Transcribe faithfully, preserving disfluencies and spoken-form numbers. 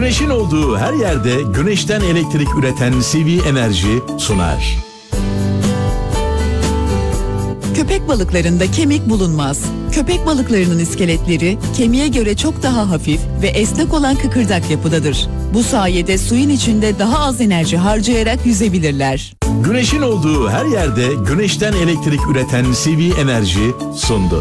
Güneşin olduğu her yerde güneşten elektrik üreten C V Enerji sunar. Köpek balıklarında kemik bulunmaz. Köpek balıklarının iskeletleri kemiğe göre çok daha hafif ve esnek olan kıkırdak yapıdadır. Bu sayede suyun içinde daha az enerji harcayarak yüzebilirler. Güneşin olduğu her yerde güneşten elektrik üreten C V Enerji sundu.